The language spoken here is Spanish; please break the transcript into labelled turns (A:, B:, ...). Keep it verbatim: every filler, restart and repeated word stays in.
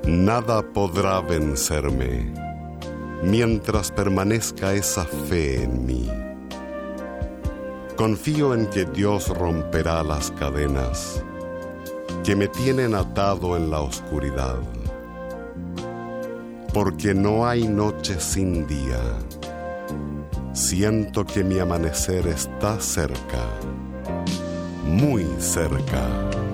A: Nada podrá vencerme mientras permanezca esa fe en mí. Confío en que Dios romperá las cadenas que me tienen atado en la oscuridad, porque no hay noche sin día. Siento que mi amanecer está cerca, muy cerca.